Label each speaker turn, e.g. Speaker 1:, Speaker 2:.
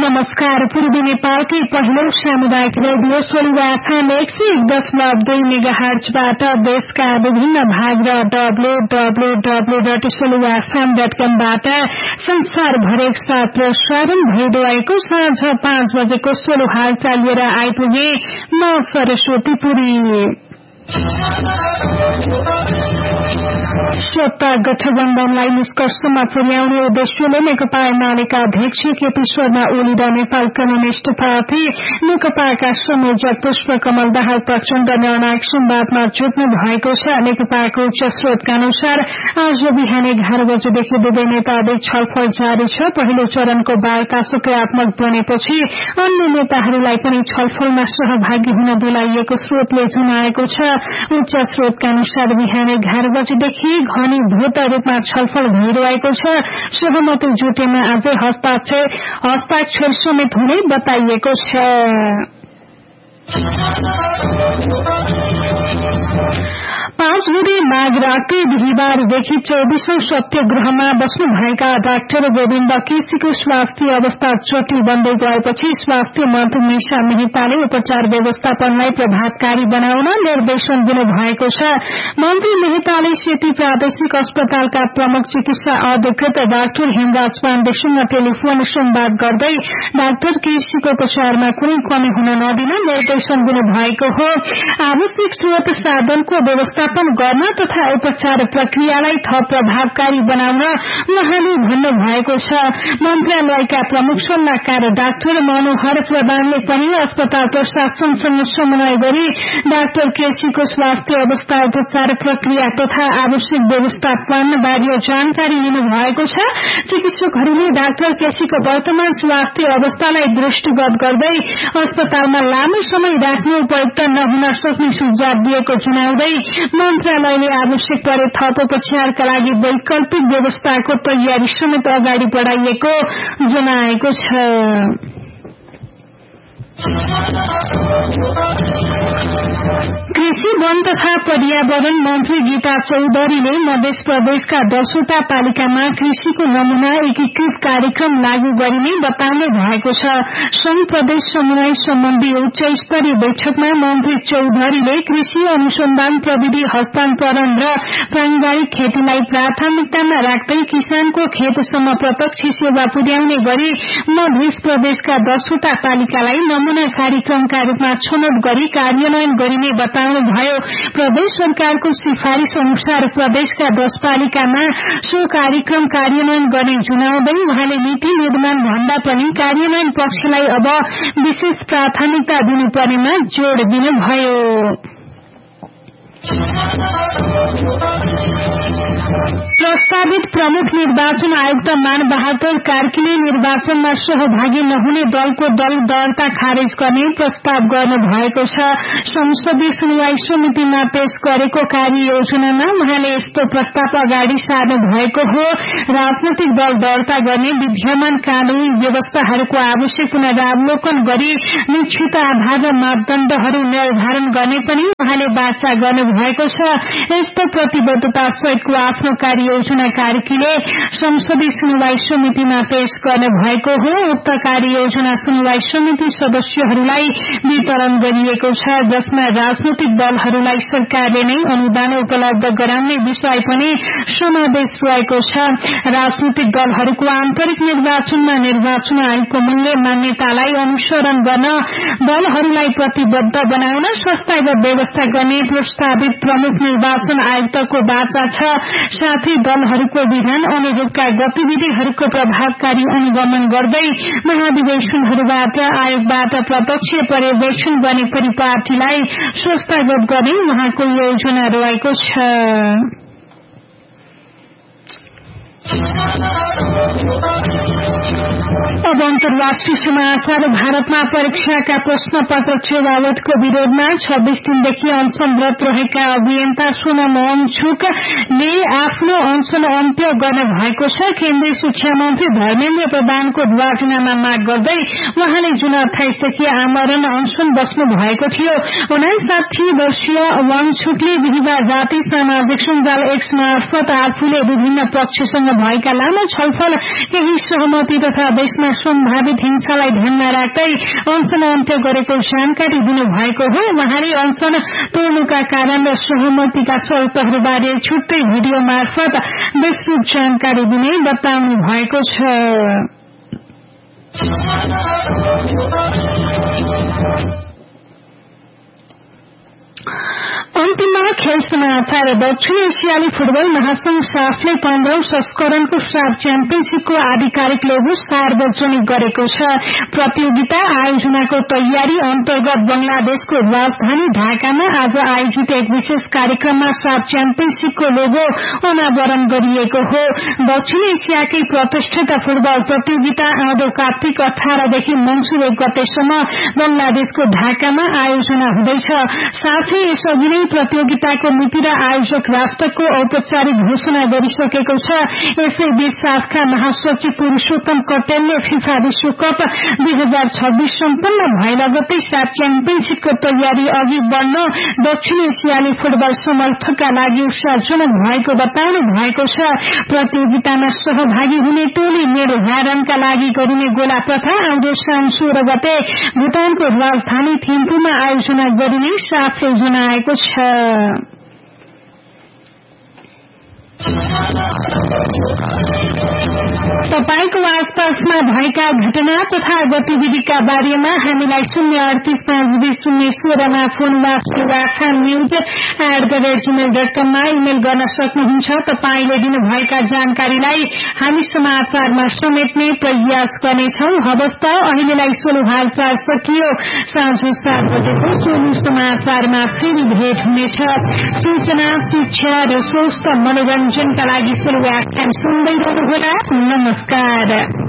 Speaker 1: नमस्कार। पूर्वी नेपालकै पहिलो सामुदायिक रेडियो सोलुवा एफएम 101.2 मेगाहर्जबाट देशका विभिन्न भाग र www.soluvafm.com बाट संसारभर एकसाथ प्रसारण भइरहेको साँझ 5 बजेको सोलु हालचाल लिएर आइपुगे म सरस्वती पुरी। सत्ता गठबन्धनलाई निष्कर्षमा पुर्याउने उद्देश्यले नेकपा एमालेका अध्यक्ष केपी शर्मा ओली र नेपाल कम्युनिष्ट पार्टी नेकपाका संयोजक पुष्पकमल दाहाल प्रचण्ड निर्णायक संवादमा जुट्नु भएको छ। नेकपाको उच्च स्रोतका अनुसार आज बिहान 11 बजेदेखि दुवै नेताबीच छलफल जारी छ। पहिलो चरणको वार्ता सकारात्मक बनेपछि अन्य नेताहरूलाई पनि छलफलमा सहभागी हुन बोलाइएको स्रोतले जनाएको छ। उच्च स्रोतका अनुसार बिहान 11 बजेदेखि घनीभूत रूपमा छलफल भइरहेको छ। सहमति जुटेमा आजै हस्ताक्षर समेत हुने बताइएको छ। पाँचमुरे माघ राख्दै बिहिबारदेखि 24औं सत्यग्रहमा बस्नुभएका डाक्टर गोविन्द केसीको स्वास्थ्य अवस्था जटिल बन्दै गएपछि स्वास्थ्य मन्त्री निशा मेहताले उपचार व्यवस्थापनलाई प्रभावकारी बनाउन निर्देशन दिनुभएको छ। मन्त्री मेहताले सेती प्रादेशिक अस्पतालका प्रमुख चिकित्सा अधिकृत डाक्टर हेमराज पाण्डेसँग टेलिफोन संवाद गर्दै डाक्टर केसीको उपचारमा कुनै कमी हुन नदिन निर्देशन दिनुभएको हो। आवश्यक स्रोत साधनको व्यवस्थापन गर्न तथा उपचार प्रक्रियालाई थप प्रभावकारी बनाउन उहाँले भन्नुभएको छ। मन्त्रालयका प्रमुख सल्लाहकार डाक्टर मनोहर प्रधानले पनि अस्पताल प्रशासनसँग समन्वय गरी डाक्टर केसीको स्वास्थ्य अवस्था उपचार प्रक्रिया तथा आवश्यक व्यवस्थापन बारे जानकारी लिनुभएको छ। चिकित्सकहरूले डाक्टर केसीको वर्तमान स्वास्थ्य अवस्थालाई दृष्टिगत गर्दै अस्पतालमा लामो समय राख्नु उपयुक्त नहुन सक्ने सुझाव दिएको जनाउँदै मन्त्रालयले आवश्यक परे थप उपचारका लागि वैकल्पिक व्यवस्थाको तयारी समेत अगाडि बढाइएको जनाएको छ। कृषि वन तथा पर्यावरण मन्त्री गीता चौधरीले मध्य प्रदेशका 10वटा पालिकामा कृषिको नमूना एकीकृत कार्यक्रम लागू गरिने बताउनु भएको छ। संघ प्रदेश समन्वय सम्बन्धी उच्च स्तरीय बैठकमा मन्त्री चौधरीले कृषि अनुसन्धान प्रविधि हस्तान्तरण र प्राङ्गारिक खेतीलाई प्राथमिकतामा राख्दै किसानको खेतसम्म प्रत्यक्ष सेवा पुर्याउने गरी मध्य प्रदेशका 10वटा पालिकालाई नमूना कार्यक्रमका रूपमा छनौट गरी कार्यान्वयन गरिने बताउनुभयो। प्रदेश सरकारको सिफारिश अनुसार प्रदेशका 10 पालिकामा सो कार्यक्रम कार्यान्वयन गर्ने जनाउँदै उहाँले नीति निर्माण भन्दा पनि कार्यान्वयन पक्षलाई अब विशेष प्राथमिकता दिनुपर्नेमा जोड़ दिनुभयो। प्रस्तावित प्रमुख निर्वाचन आयुक्त मानबहादुर कार्कीले निर्वाचनमा सहभागी नहुने दलको दल दर्ता खारेज गर्ने प्रस्ताव गर्नु भएको छ। संसदीय सुनवाई समितिमा पेश गरेको कार्ययोजनामा उहाँले यस्तो प्रस्ताव अगाडि सार्नु भएको हो। राजनैतिक दल दर्ता गर्ने विद्यमान कानूनी व्यवस्थाहरूको आवश्यक पुनरावलोकन गरी निश्चित आधार र मापदण्डहरू निर्धारण गर्ने पनि उहाँले वाचा गर्नु भएको छ। यस्तो प्रतिबद्धता सहितको आफ्नो कार्ययोजना कार्कीले संसदीय सुनवाई समितिमा पेश गर्नु भएको हो। उक्त कार्ययोजना सुनवाई समिति सदस्यहरूलाई वितरण गरिएको छ, जसमा राजनैतिक दलहरूलाई सरकारले नै अनुदान उपलब्ध गराउने विषय पनि समावेश रहेको छ। राजनैतिक दलहरूको आन्तरिक निर्वाचनमा निर्वाचन आयोगको मूल्य मान्यतालाई अनुसरण गर्न दलहरूलाई प्रतिबद्ध बनाउन संस्थागत व्यवस्था गर्ने प्रस्तावित प्रमुख निर्वाचन आयुक्तको बाचा छ। साथै दलहरूको विधान अनुरूपका गतिविधिहरूको प्रभावकारी अनुगमन गर्दै महाधिवेशनहरूबाट आयोगबाट प्रत्यक्ष पर्यवेक्षण गर्ने परिपाटीलाई संस्थागत गर्ने उहाँको योजना रहेको छ। अब अन्तर्राष्ट्रिय समाचार। भारतमा परीक्षाका प्रश्न पत्र चेवावटको विरोधमा 26 दिनदेखि अनशनरत रहेका अभियन्ता सोनम वाङचुकले आफ्नो अनशन अन्त्य गर्न भएको छ। केन्द्रीय शिक्षा मन्त्री धर्मेन्द्र प्रधानको ध्वजनामा माग गर्दै उहाँले जुन 28 देखि आमरण अनशन बस्नु भएको थियो। 59 वर्षीय वाङचुकले बिहिबार राति सामाजिक सञ्जाल एक्स मार्फत आफूले विभिन्न पक्षसँग भएका लामो छलफल, केही सहमति तथा देशमा सम्भावित हिंसालाई ध्यानमा राख्दै अनशन अन्त्य गरेको जानकारी दिनुभएको हो। उहाँले अनशन तोड्नुका कारण र सहमतिका शर्तहरूबारे छुट्टै भिडियो मार्फत विस्तृत जानकारी दिने बताउनु भएको छ। अन्तिममा खेल समाचार। दक्षिण एसियाली फुटबल महासंघ साफले 15औं संस्करणको साफ च्याम्पियनशीपको आधिकारिक लोगो सार्वजनिक गरेको छ। प्रतियोगिता आयोजनाको तयारी अन्तर्गत बंगलादेशको राजधानी ढाकामा आज आयोजित एक विशेष कार्यक्रममा साफ च्याम्पियनशीपको लोगो अनावरण गरिएको हो। दक्षिण एसियाकै प्रतिष्ठित फुटबल प्रतियोगिता आउँदो कार्तिक 18 देखि मंसिर 1 गतेसम्म बंगलादेशको ढाकामा आयोजना हुँदैछ। साथै यसअघि नै प्रतियोगिताको मिति र आयोजक राष्ट्रको औपचारिक घोषणा गरिसकेको छ। यसैबीच साफका महासचिव पुरूषोत्तम कटेलले फिफा विश्वकप 2026 सम्पन्न भए लगतै साफ च्याम्पियनशीपको तयारी अघि बढ्न दक्षिण एसियाली फुटबल समर्थकका लागि उत्साहजनक भएको बताउनु भएको छ। प्रतियोगितामा सहभागी हुने टोली निर्धारणका लागि गरिने गोला प्रथा आउँदो साउन 16 गते भूटानको राजधानी थिम्पूमा आयोजना गरिने साफले जनाएको छ। तपाईको आसपासमा भएका घटना तथा गतिविधिका बारेमा हामीलाई 038502016 मा फोन वा news@gmail.com मा इमेल गर्न सक्नुहुन्छ। तपाईले दिनुभएका जानकारीलाई हामी समाचारमा समेट्ने प्रयास गर्नेछौं। हवस् त अहिलेलाई सोलु हालचाल सकियो। साँझ 7 बजेको सोलु समाचारमा फेरि भेट हुनेछ। सूचना, शिक्षा र स्वस्थ मनोरञ्जनका लागि सोलु FM सुन्दै गर्नुहोला। नमस्कार।